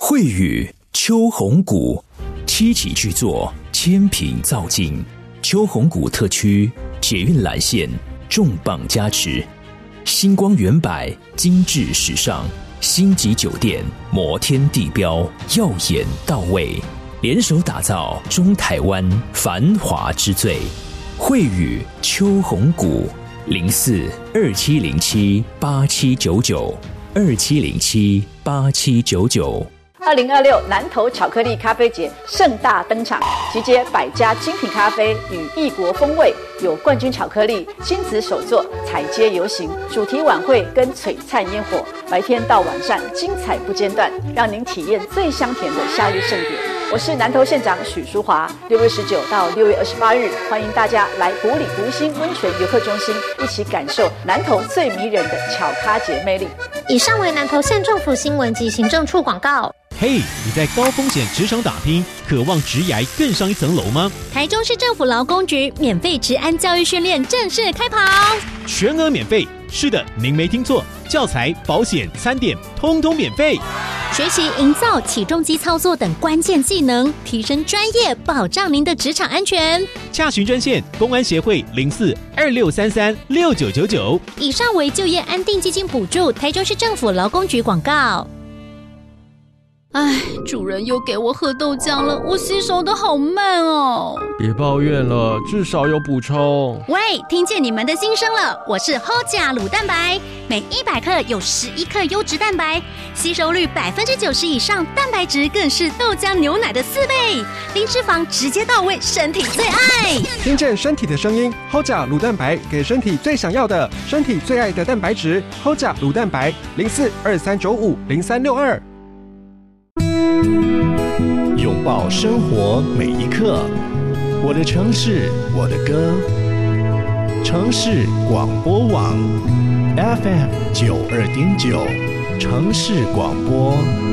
慧宇秋红谷七期巨作，千品造景，秋红谷特区捷运蓝线重磅加持，星光远百精致时尚，星级酒店摩天地标耀眼到位，联手打造中台湾繁华之最。慧宇秋红谷042707879927078799。 2026南投巧克力咖啡节盛大登场，集结100家精品咖啡与异国风味，有冠军巧克力、亲子手作、踩街游行、主题晚会跟璀璨烟火，白天到晚上精彩不间断，让您体验最香甜的夏日盛典。我是南投县长许淑华，6月19到6月28日，欢迎大家来埔里湖心温泉游客中心，一起感受南投最迷人的巧咖节魅力。 以上为南投县政府新闻及行政处广告。 嘿，你在高风险职场打拼，渴望职涯更上一层楼吗？ 台中市政府劳工局免费职安教育训练正式开跑， 全额免费。是的，您没听错，教材、保险、餐点通通免费。 学习营造起重机操作等关键技能，提升专业，保障您的职场安全。 洽询专线：公安协会0426336999。 以上为就业安定基金补助，台中市政府劳工局广告。 唉，主人又给我喝豆浆了，我吸收的好慢哦。 别抱怨了，至少有补充。 喂，听见你们的心声了，我是 Hoja 乳蛋白，每100克有11克优质蛋白，吸收率90%以上，蛋白质更是豆浆牛奶的4倍，零脂肪直接到位，身体最爱。 听见身体的声音 ，Hoja 乳蛋白给身体最想要的，身体最爱的蛋白质 ，Hoja 乳蛋白0423950362。 拥抱生活每一刻，我的城市，我的歌。城市广播网 FM92.9，城市广播。